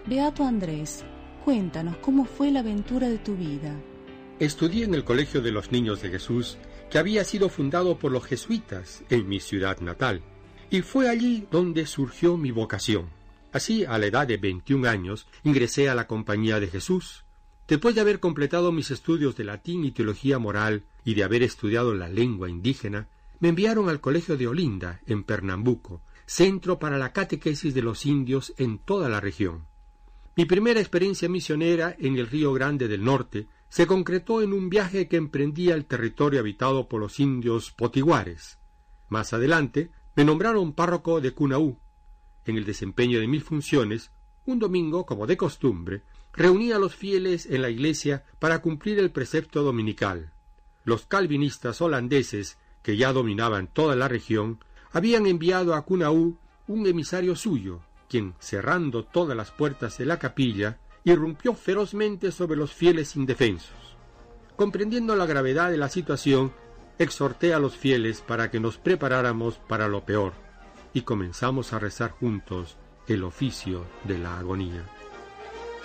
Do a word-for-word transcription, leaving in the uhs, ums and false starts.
Beato Andrés, cuéntanos cómo fue la aventura de tu vida. Estudié en el Colegio de los Niños de Jesús, que había sido fundado por los jesuitas en mi ciudad natal, y fue allí donde surgió mi vocación. Así, a la edad de veintiún años, ingresé a la Compañía de Jesús. Después de haber completado mis estudios de latín y teología moral y de haber estudiado la lengua indígena, me enviaron al Colegio de Olinda, en Pernambuco, centro para la catequesis de los indios en toda la región. Mi primera experiencia misionera en el Río Grande del Norte se concretó en un viaje que emprendí al territorio habitado por los indios potiguares. Más adelante, me nombraron párroco de Cunaú. En el desempeño de mis funciones, un domingo, como de costumbre, reuní a los fieles en la iglesia para cumplir el precepto dominical. Los calvinistas holandeses, que ya dominaban toda la región, habían enviado a Cunaú un emisario suyo, quien, cerrando todas las puertas de la capilla, irrumpió ferozmente sobre los fieles indefensos. Comprendiendo la gravedad de la situación, exhorté a los fieles para que nos preparáramos para lo peor, y comenzamos a rezar juntos el oficio de la agonía.